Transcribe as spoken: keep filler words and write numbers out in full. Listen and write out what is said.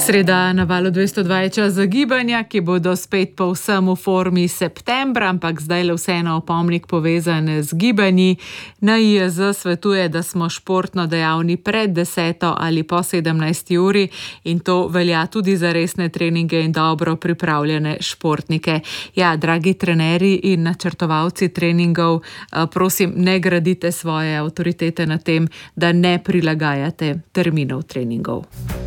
Sreda na Valu dvesto dva je čas za gibanja, ki bodo spet povsem v formi septembra, ampak zdaj le vseeno opomnik povezan z gibanji. N I J Z svetuje, da smo športno dejavni pred deseto ali po sedemnajsti uri in to velja tudi za resne treninge in dobro pripravljene športnike. Ja, dragi trenerji in načrtovalci treningov, prosim, ne gradite svoje avtoritete na tem, da ne prilagajate terminov treningov.